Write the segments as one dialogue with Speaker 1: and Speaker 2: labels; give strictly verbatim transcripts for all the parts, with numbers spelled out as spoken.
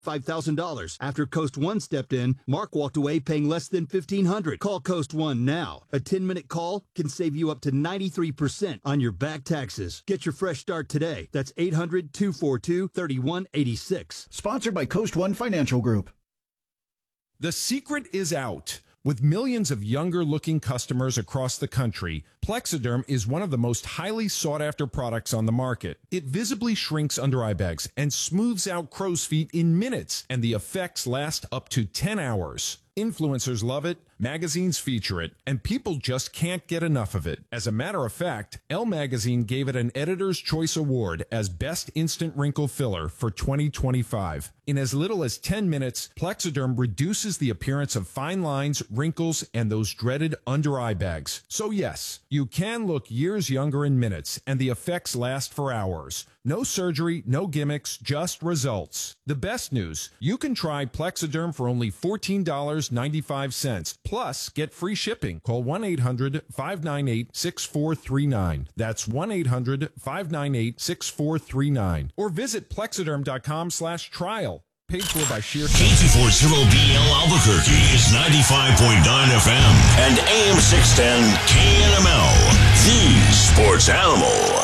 Speaker 1: five thousand dollars. After Coast One stepped in, Mark walked away paying less than fifteen hundred dollars. Call Coast One now. A ten-minute call can save you up to ninety-three percent on your back taxes. Get your fresh start today. That's eight hundred, two four two, three one eight six.
Speaker 2: Sponsored by Coast One Financial Group.
Speaker 3: The secret is out. With millions of younger-looking customers across the country, Plexiderm is one of the most highly sought-after products on the market. It visibly shrinks under eye bags and smooths out crow's feet in minutes, and the effects last up to ten hours. Influencers love it, magazines feature it, and people just can't get enough of it. As a matter of fact, Elle Magazine gave it an Editor's Choice Award as Best Instant Wrinkle Filler for twenty twenty-five. In as little as ten minutes, Plexiderm reduces the appearance of fine lines, wrinkles, and those dreaded under-eye bags. So yes, you can look years younger in minutes, and the effects last for hours. No surgery, no gimmicks, just results. The best news, you can try Plexiderm for only fourteen dollars and ninety-five cents. Plus, get free shipping. Call one eight hundred, five nine eight, six four three nine. That's one eight hundred, five nine eight, six four three nine. Or visit plexiderm.com slash trial. Paid for by Sheer.
Speaker 4: K two forty B L Albuquerque is ninety-five point nine F M and A M six ten K N M L, the sports animal.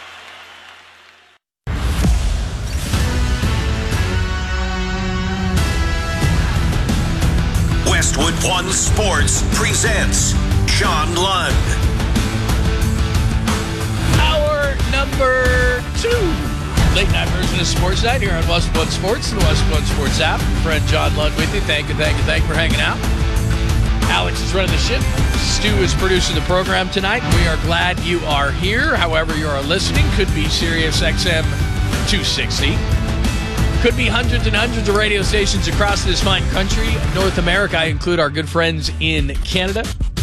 Speaker 4: Westwood One Sports presents John Lund.
Speaker 5: Hour number two. Late night version of Sports Night here on Westwood One Sports and the Westwood One Sports app. Friend John Lund with you. Thank you, thank you, thank you for hanging out. Alex is running the ship. Stu is producing the program tonight. We are glad you are here. However you are listening, could be Sirius X M two sixty. Could be hundreds and hundreds of radio stations across this fine country. North America, I include our good friends in Canada.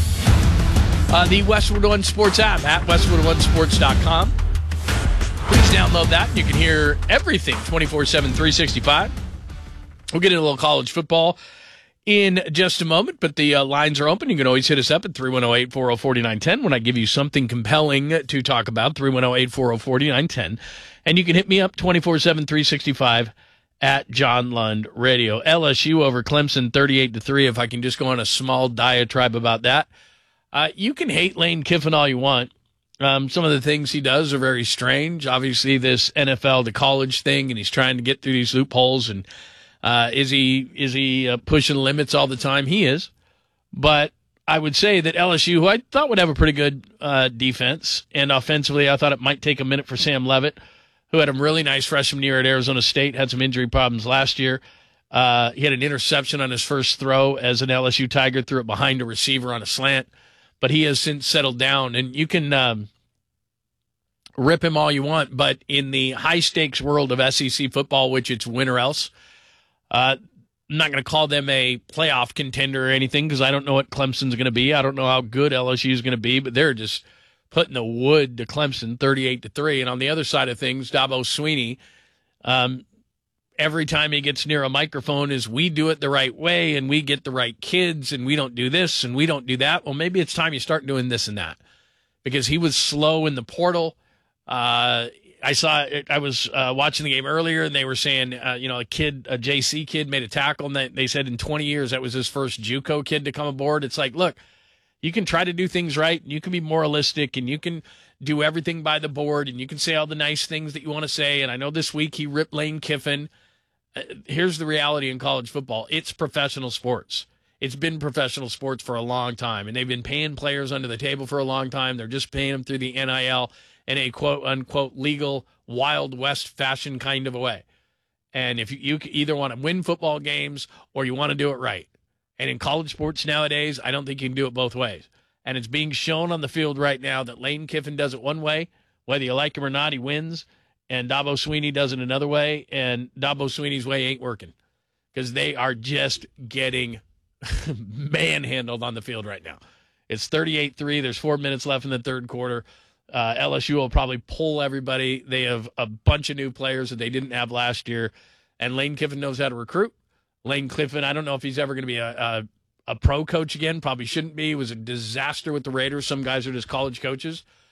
Speaker 5: Uh, the Westwood One Sports app at westwood one sports dot com. Please download that. You can hear everything twenty-four seven, three sixty-five. We'll get into a little college football in just a moment, but the uh, lines are open. You can always hit us up at three one zero, eight four zero, four nine one zero when I give you something compelling to talk about, three one zero, eight four zero, four nine one zero. And you can hit me up twenty-four seven, three sixty-five at John Lund Radio. L S U over Clemson thirty-eight to three, if I can just go on a small diatribe about that. Uh, you can hate Lane Kiffin all you want. Um, some of the things he does are very strange. Obviously, this N F L to college thing, and he's trying to get through these loopholes. And uh, is he is he uh, pushing limits all the time? He is. But I would say that L S U, who I thought would have a pretty good uh, defense, and offensively, I thought it might take a minute for Sam Leavitt, who had a really nice freshman year at Arizona State, had some injury problems last year. Uh, he had an interception on his first throw as an L S U Tiger, threw it behind a receiver on a slant. But he has since settled down, and you can um, rip him all you want, but in the high-stakes world of S E C football, which it's win or else, uh, I'm not going to call them a playoff contender or anything because I don't know what Clemson's going to be. I don't know how good L S U is going to be, but they're just putting the wood to Clemson thirty-eight to three. And on the other side of things, Dabo Swinney, um, every time he gets near a microphone is we do it the right way and we get the right kids and we don't do this and we don't do that. Well, maybe it's time you start doing this and that because he was slow in the portal. Uh, I saw I was uh, watching the game earlier and they were saying, uh, you know, a kid, a J C kid made a tackle and they, they said in twenty years that was his first JUCO kid to come aboard. It's like, look, you can try to do things right and you can be moralistic and you can do everything by the board and you can say all the nice things that you want to say. And I know this week he ripped Lane Kiffin. Here's the reality in college football. It's professional sports. It's been professional sports for a long time, and they've been paying players under the table for a long time. They're just paying them through the N I L in a quote-unquote legal Wild West fashion kind of a way. And if you, you either want to win football games or you want to do it right. And in college sports nowadays, I don't think you can do it both ways. And it's being shown on the field right now that Lane Kiffin does it one way. Whether you like him or not, he wins. And Dabo Swinney does it another way, and Dabo Swinney's way ain't working because they are just getting manhandled on the field right now. It's thirty-eight three. There's four minutes left in the third quarter. Uh, L S U will probably pull everybody. They have a bunch of new players that they didn't have last year, and Lane Kiffin knows how to recruit. Lane Kiffin, I don't know if he's ever going to be a, a, a pro coach again. Probably shouldn't be. He was a disaster with the Raiders. Some guys are just college coaches.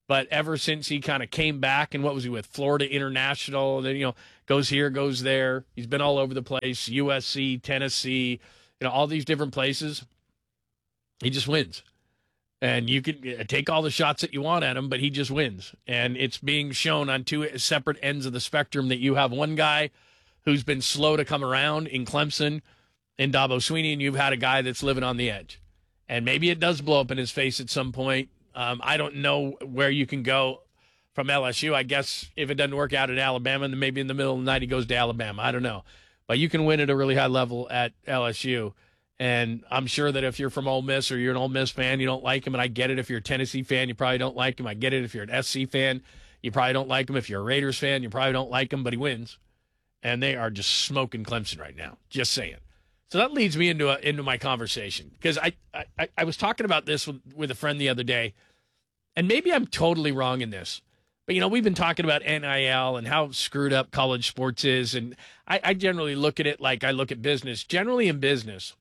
Speaker 5: But ever since he kind of came back, and what was he with? Florida International, then, you know, goes here, goes there. He's been all over the place, U S C, Tennessee, you know, all these different places. He just wins. And you can take all the shots that you want at him, but he just wins. And it's being shown on two separate ends of the spectrum that you have one guy who's been slow to come around in Clemson, in Dabo Swinney, and you've had a guy that's living on the edge. And maybe it does blow up in his face at some point. Um, I don't know where you can go from L S U. I guess if it doesn't work out at Alabama, then maybe in the middle of the night he goes to Alabama. I don't know. But you can win at a really high level at L S U. And I'm sure that if you're from Ole Miss or you're an Ole Miss fan, you don't like him. And I get it. If you're a Tennessee fan, you probably don't like him. I get it. If you're an S C fan, you probably don't like him. If you're a Raiders fan, you probably don't like him, but he wins. And they are just smoking Clemson right now. Just saying. So that leads me into a, into my conversation, because I, I I was talking about this with, with a friend the other day, and maybe I'm totally wrong in this, but, you know, we've been talking about N I L and how screwed up college sports is, and I, I generally look at it like I look at business. Generally in business,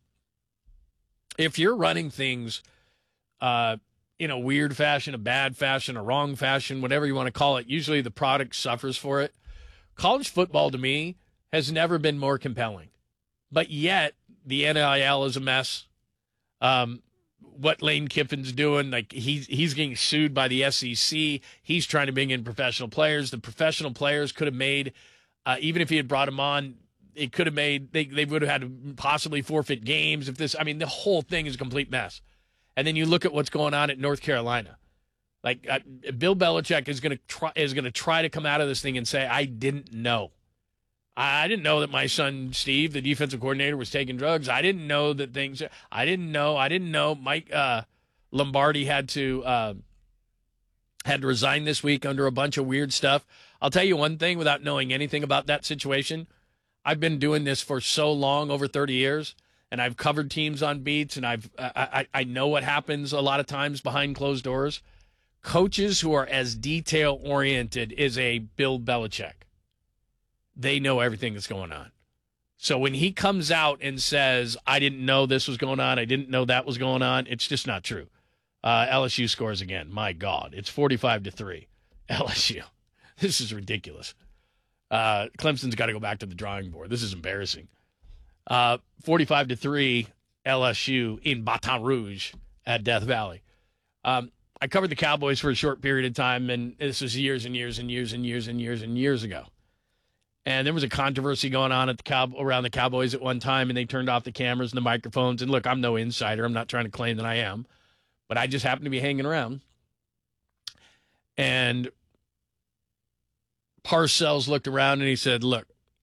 Speaker 5: if you're running things uh, in a weird fashion, a bad fashion, a wrong fashion, whatever you want to call it, usually the product suffers for it. College football, to me, has never been more compelling. But yet, the N I L is a mess. Um, what Lane Kiffin's doing, like he's he's getting sued by the S E C. He's trying to bring in professional players. The professional players could have made, uh, even if he had brought them on, it could have made, they, they would have had to possibly forfeit games if this, I mean, the whole thing is a complete mess. And then you look at what's going on at North Carolina. Like uh, Bill Belichick is going to try is going to try to come out of this thing and say, I didn't know. I didn't know that my son, Steve, the defensive coordinator, was taking drugs. I didn't know that things – I didn't know. I didn't know Mike uh, Lombardi had to uh, had to resign this week under a bunch of weird stuff. I'll tell you one thing without knowing anything about that situation. I've been doing this for so long, over thirty years, and I've covered teams on beats, and I've I, I, I know what happens a lot of times behind closed doors. Coaches who are as detail-oriented as a Bill Belichick, they know everything that's going on. So when he comes out and says, I didn't know this was going on, I didn't know that was going on, it's just not true. Uh, L S U scores again. My God, it's forty-five to three. L S U. This is ridiculous. Uh, Clemson's got to go back to the drawing board. This is embarrassing. Uh, forty-five to three, L S U in Baton Rouge at Death Valley. Um, I covered the Cowboys for a short period of time, and this was years and years and years and years and years and years ago. And there was a controversy going on at the Cow- around the Cowboys at one time, and they turned off the cameras and the microphones. And look, I'm no insider. I'm not trying to claim that I am. But I just happened to be hanging around. And Parcells looked around and he said, look,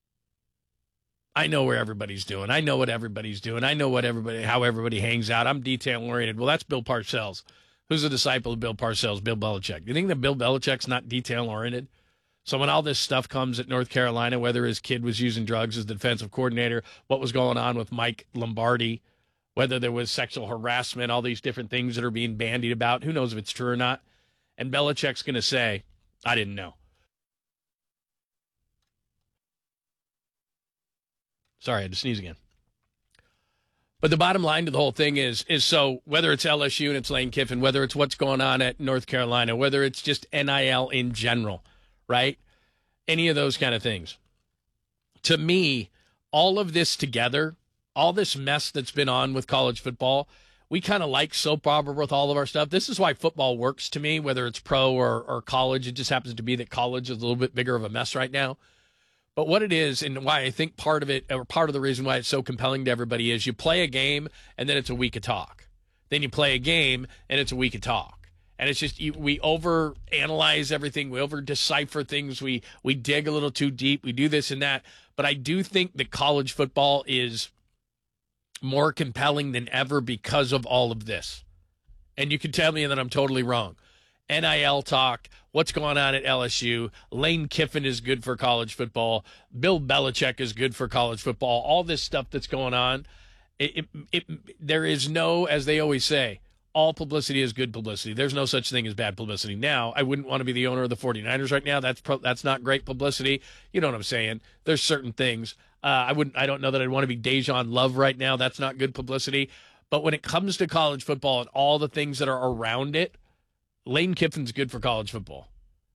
Speaker 5: I know where everybody's doing. I know what everybody's doing. I know what everybody, how everybody hangs out. I'm detail-oriented. Well, that's Bill Parcells. Who's a disciple of Bill Parcells? Bill Belichick. Do you think that Bill Belichick's not detail-oriented? So when all this stuff comes at North Carolina, whether his kid was using drugs as the defensive coordinator, what was going on with Mike Lombardi, whether there was sexual harassment, all these different things that are being bandied about, who knows if it's true or not. And Belichick's going to say, I didn't know. Sorry, I had to sneeze again. But the bottom line to the whole thing is, is so whether it's L S U and it's Lane Kiffin, whether it's what's going on at North Carolina, whether it's just N I L in general, right? Any of those kind of things. To me, all of this together, all this mess that's been on with college football, we kind of like soap opera with all of our stuff. This is why football works to me, whether it's pro or, or college. It just happens to be that college is a little bit bigger of a mess right now. But what it is, and why I think part of it, or part of the reason why it's so compelling to everybody, is you play a game and then it's a week of talk. Then you play a game and it's a week of talk. And it's just, you, we over-analyze everything. We over-decipher things. We we dig a little too deep. We do this and that. But I do think that college football is more compelling than ever because of all of this. And you can tell me that I'm totally wrong. N I L talk, what's going on at L S U, Lane Kiffin is good for college football, Bill Belichick is good for college football, all this stuff that's going on. It, it, it, there is no, as they always say, all publicity is good publicity. There's no such thing as bad publicity. Now, I wouldn't want to be the owner of the 49ers right now. That's pro, that's not great publicity. You know what I'm saying? There's certain things. Uh, I wouldn't. I don't know that I'd want to be Dejan Love right now. That's not good publicity. But when it comes to college football and all the things that are around it, Lane Kiffin's good for college football.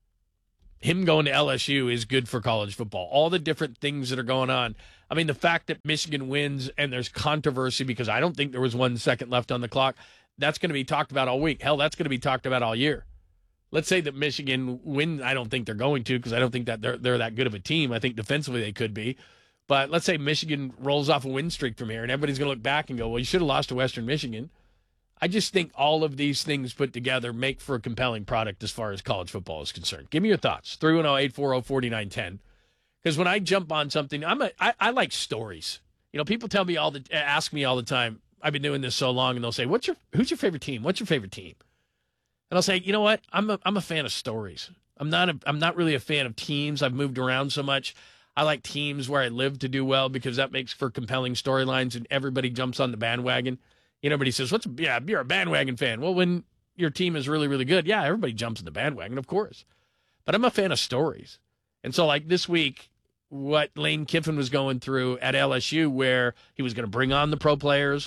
Speaker 5: Him going to L S U is good for college football. All the different things that are going on. I mean, the fact that Michigan wins and there's controversy because I don't think there was one second left on the clock, that's going to be talked about all week. Hell, that's going to be talked about all year. Let's say that Michigan wins. I don't think they're going to because I don't think that they're, they're that good of a team. I think defensively they could be. But let's say Michigan rolls off a win streak from here and everybody's going to look back and go, well, you should have lost to Western Michigan. I just think all of these things put together make for a compelling product as far as college football is concerned. Give me your thoughts. three one zero, eight four zero, four nine one zero. Because when I jump on something, I'm a, I, I like stories. You know, people tell me all the, ask me all the time, I've been doing this so long, and they'll say, "What's your, who's your favorite team? What's your favorite team?" And I'll say, you know what? I'm a, I'm a fan of stories. I'm not a, I'm not really a fan of teams. I've moved around so much. I like teams where I live to do well because that makes for compelling storylines, and everybody jumps on the bandwagon. You know, everybody says, "What's a, yeah, you're a bandwagon fan." Well, when your team is really, really good, yeah, everybody jumps on the bandwagon, of course. But I'm a fan of stories. And so, like this week, what Lane Kiffin was going through at L S U, where he was going to bring on the pro players,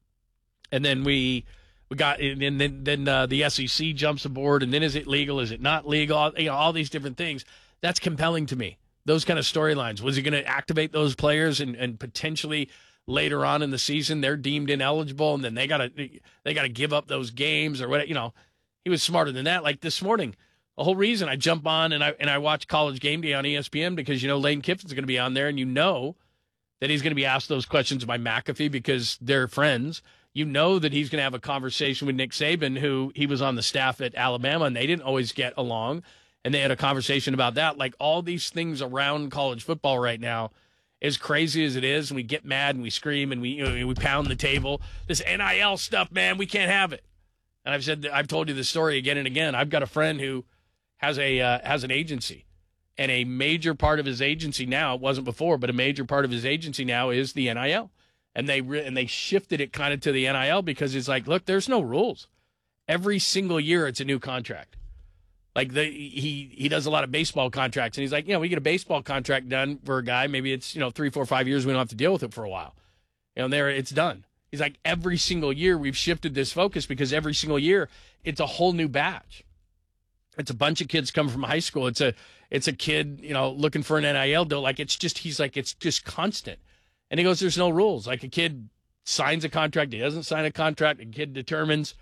Speaker 5: and then we we got, and then then uh, the S E C jumps aboard, and then is it legal? Is it not legal? All, you know, all these different things. That's compelling to me. Those kind of storylines. Was he going to activate those players and, and potentially later on in the season they're deemed ineligible, and then they gotta they gotta give up those games or what? You know, he was smarter than that. Like this morning, the whole reason I jump on and I and I watch College Game Day on E S P N because you know Lane Kiffin's going to be on there, and you know that he's going to be asked those questions by McAfee because they're friends. You know that he's going to have a conversation with Nick Saban, who he was on the staff at Alabama, and they didn't always get along, and they had a conversation about that. Like all these things around college football right now. As crazy as it is, and we get mad and we scream and we you know, we pound the table. This N I L stuff, man, we can't have it. And I've said, I've told you this story again and again. I've got a friend who has a uh, has an agency, and a major part of his agency now, it wasn't before, but a major part of his agency now is the N I L. And they re- and they shifted it kind of to the N I L because it's like, look, there's no rules. Every single year, it's a new contract. Like the he he does a lot of baseball contracts, and he's like, you know, we get a baseball contract done for a guy. Maybe it's you know three, four, five years. We don't have to deal with it for a while. You know, there it's done. He's like, every single year we've shifted this focus because every single year it's a whole new batch. It's a bunch of kids coming from high school. It's a it's a kid you know looking for an N I L deal. Like it's just he's like it's just constant. And he goes, there's no rules. Like a kid signs a contract, he doesn't sign a contract. A kid determines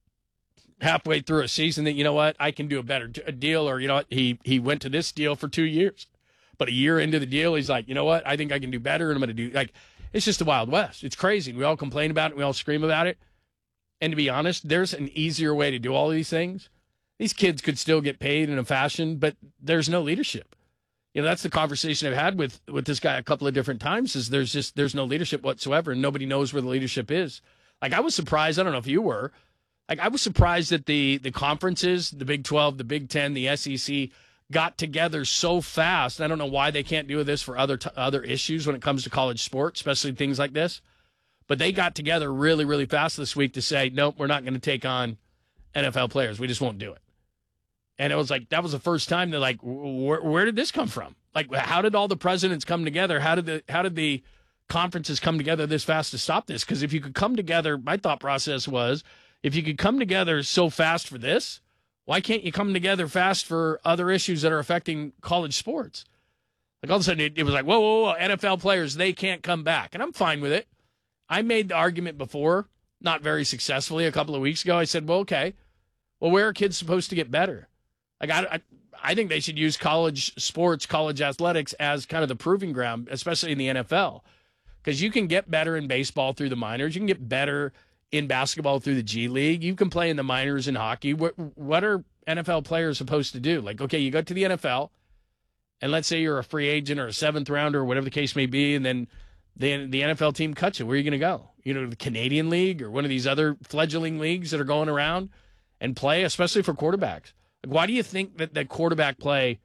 Speaker 5: halfway through a season that, you know what, I can do a better t- a deal, or, you know what, he, he went to this deal for two years. But a year into the deal, he's like, you know what, I think I can do better, and I'm going to do, like, it's just the Wild West. It's crazy. We all complain about it. We all scream about it. And to be honest, there's an easier way to do all these things. These kids could still get paid in a fashion, but there's no leadership. You know, that's the conversation I've had with, with this guy a couple of different times, is there's just, there's no leadership whatsoever, and nobody knows where the leadership is. Like, I was surprised, I don't know if you were, Like, I was surprised that the the conferences, the Big twelve, the Big ten, the S E C, got together so fast. I don't know why they can't do this for other t- other issues when it comes to college sports, especially things like this. But they got together really, really fast this week to say, nope, we're not going to take on N F L players. We just won't do it. And it was like, that was the first time they're like, where, where did this come from? Like, how did all the presidents come together? How did the how did the conferences come together this fast to stop this? Because if you could come together, my thought process was, if you could come together so fast for this, why can't you come together fast for other issues that are affecting college sports? Like all of a sudden, it, it was like, whoa, whoa, whoa, N F L players, they can't come back. And I'm fine with it. I made the argument before, not very successfully, a couple of weeks ago. I said, well, okay, well, where are kids supposed to get better? Like, I, I, I think they should use college sports, college athletics as kind of the proving ground, especially in the N F L, because you can get better in baseball through the minors. You can get better in basketball through the G League. You can play in the minors in hockey. What, what are N F L players supposed to do? Like, okay, you go to the N F L, and let's say you're a free agent or a seventh rounder or whatever the case may be, and then the, the N F L team cuts you. Where are you going to go? You know, the Canadian League or one of these other fledgling leagues that are going around and play, especially for quarterbacks. Like, why do you think that, that quarterback play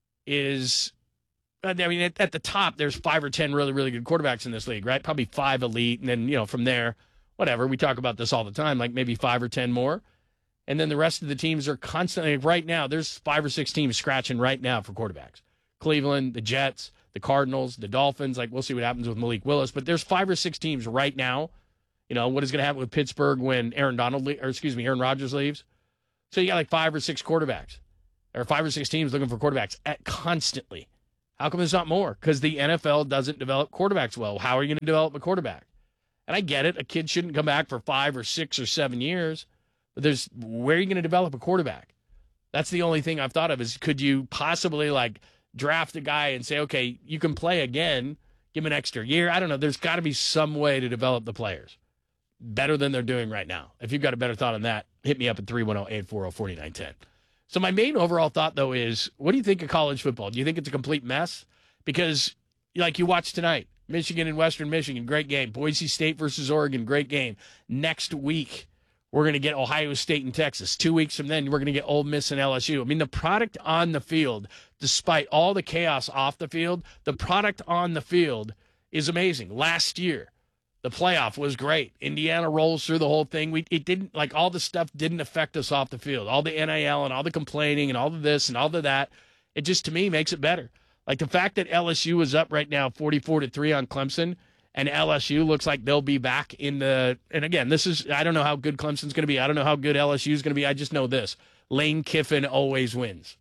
Speaker 5: is – I mean, at, at the top, there's five or ten really, really good quarterbacks in this league, right? Probably five elite, and then, you know, from there – whatever, we talk about this all the time, like maybe five or ten more. And then the rest of the teams are constantly, right now, there's five or six teams scratching right now for quarterbacks. Cleveland, the Jets, the Cardinals, the Dolphins, like we'll see what happens with Malik Willis. But there's five or six teams right now. You know, what is going to happen with Pittsburgh when Aaron Donald, or excuse me, Aaron Rodgers leaves? So you got like five or six quarterbacks, or five or six teams looking for quarterbacks at constantly. How come there's not more? Because the N F L doesn't develop quarterbacks well. How are you going to develop a quarterback? And I get it. A kid shouldn't come back for five or six or seven years. But there's where are you going to develop a quarterback? That's the only thing I've thought of is could you possibly like draft a guy and say, okay, you can play again, give him an extra year. I don't know. There's got to be some way to develop the players better than they're doing right now. If you've got a better thought on that, hit me up at three one zero, eight four zero, four nine one zero. So my main overall thought, though, is what do you think of college football? Do you think it's a complete mess? Because like you watched tonight, Michigan and Western Michigan, great game. Boise State versus Oregon, great game. Next week, we're going to get Ohio State and Texas. Two weeks from then, we're going to get Ole Miss and L S U. I mean, the product on the field, despite all the chaos off the field, the product on the field is amazing. Last year, the playoff was great. Indiana rolls through the whole thing. We it didn't like all the stuff didn't affect us off the field. All the N I L and all the complaining and all of this and all of that. It just to me makes it better. Like the fact that L S U is up right now forty-four to three on Clemson, and L S U looks like they'll be back in the and again, this is I don't know how good Clemson's going to be. I don't know how good L S U is going to be. I just know this. Lane Kiffin always wins.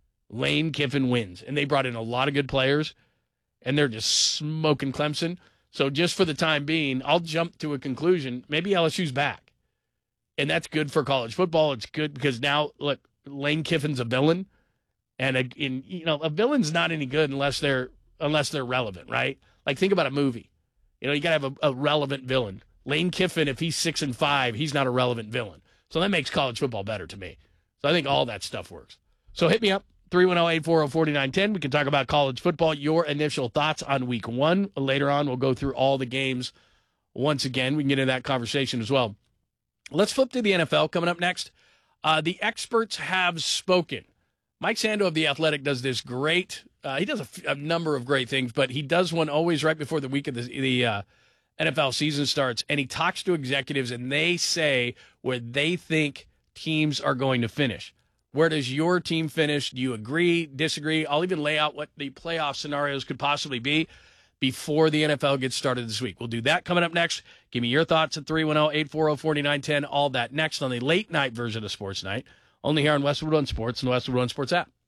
Speaker 5: Lane Kiffin wins. And they brought in a lot of good players and they're just smoking Clemson. So just for the time being, I'll jump to a conclusion. Maybe L S U's back. And that's good for college football. It's good because now, look, Lane Kiffin's a villain. And, a, in, you know, a villain's not any good unless they're unless they're relevant, right? Like, think about a movie. You know, you got to have a, a relevant villain. Lane Kiffin, if he's six and five, he's not a relevant villain. So that makes college football better to me. So I think all that stuff works. So hit me up. three one zero, eight four zero, four nine one zero. We can talk about college football, your initial thoughts on week one. Later on, we'll go through all the games once again. We can get into that conversation as well. Let's flip to the N F L coming up next. Uh, the experts have spoken. Mike Sando of The Athletic does this great, uh, he does a, f- a number of great things, but he does one always right before the week of the, the uh, N F L season starts, and he talks to executives, and they say where they think teams are going to finish. Where does your team finish? Do you agree, disagree? I'll even lay out what the playoff scenarios could possibly be before the N F L gets started this week. We'll do that coming up next. Give me your thoughts at three one zero, eight four zero, four nine one zero. All that next on the late night version of Sports Night. Only here on Westwood One Sports and the Westwood One Sports app.